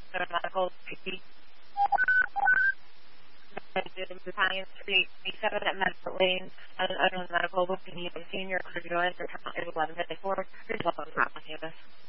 Medical Battalion 387 at Medical Lane, Medical booking you senior, join the time is 11:54. Please welcome to campus.